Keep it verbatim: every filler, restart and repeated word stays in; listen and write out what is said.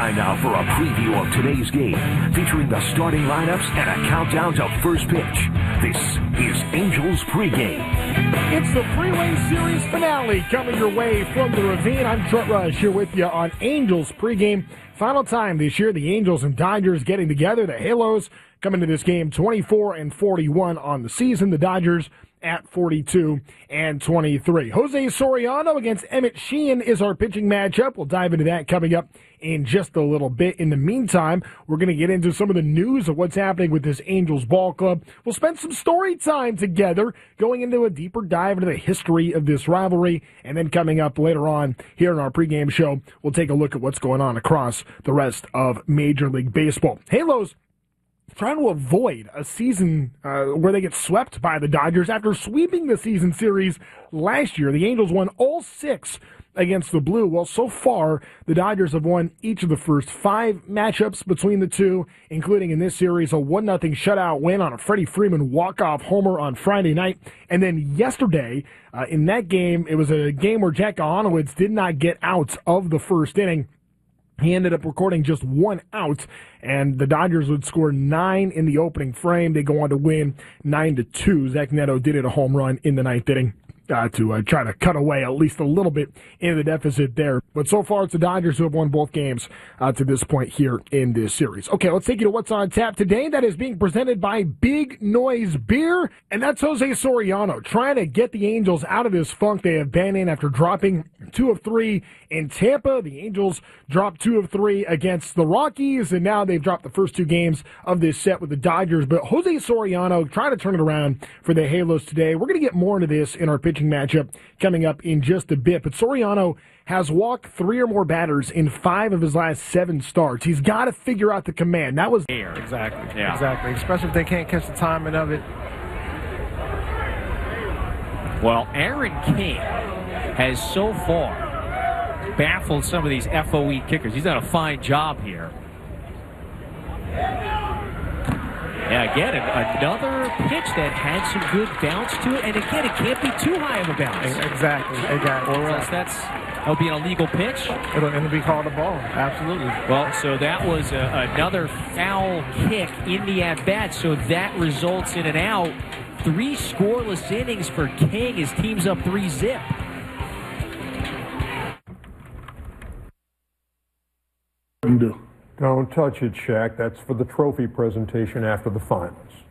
Time now for a preview of today's game, featuring the starting lineups and a countdown to first pitch. This is Angels Pregame. It's the Freeway Series finale coming your way from the Ravine. I'm Trent Rush here with you on Angels Pregame. Final time this year, the Angels and Dodgers getting together. The Halos coming to this game twenty-four and forty-one on the season. The Dodgers at forty-two and twenty-three. Jose Soriano against Emmett Sheehan is our pitching matchup. We'll dive into that coming up in just a little bit. In the meantime, we're going to get into some of the news of what's happening with this Angels ball club. We'll spend some story time together, going into a deeper dive into the history of this rivalry. And then coming up later on here in our pregame show, we'll take a look at what's going on across the rest of Major League Baseball. Halos trying to avoid a season uh, where they get swept by the Dodgers after sweeping the season series last year. The Angels won all six against the Blue. Well, so far, the Dodgers have won each of the first five matchups between the two, including in this series a one nothing shutout win on a Freddie Freeman walk-off homer on Friday night. And then yesterday, uh, in that game, it was a game where Jack Gahanowitz did not get out of the first inning. He ended up recording just one out, and the Dodgers would score nine in the opening frame. They go on to win nine to two. Zach Neto did hit a home run in the ninth inning uh, to uh, try to cut away at least a little bit in the deficit there. But so far, it's the Dodgers who have won both games uh, to this point here in this series. Okay, let's take you to what's on tap today. That is being presented by Big Noise Beer, and that's Jose Soriano trying to get the Angels out of this funk they have been in after dropping two of three in Tampa. The Angels dropped two of three against the Rockies, and now they've dropped the first two games of this set with the Dodgers. But Jose Soriano trying to turn it around for the Halos today. We're going to get more into this in our pitching matchup coming up in just a bit. But Soriano has walked three or more batters in five of his last seven starts. He's got to figure out the command. That was air. Exactly. Yeah. Exactly. Especially if they can't catch the timing of it. Well, Aaron King has so far baffled some of these F O E kickers. He's done a fine job here. Yeah, again, another pitch that had some good bounce to it. And again, it can't be too high of a bounce. Exactly. Exactly. Or else that's, that'll be an illegal pitch. It'll, it'll be called a ball. Absolutely. Well, so that was a, another foul kick in the at-bat. So that results in an out. Three scoreless innings for King. His team's up three zip. Don't touch it, Shaq. That's for the trophy presentation after the finals.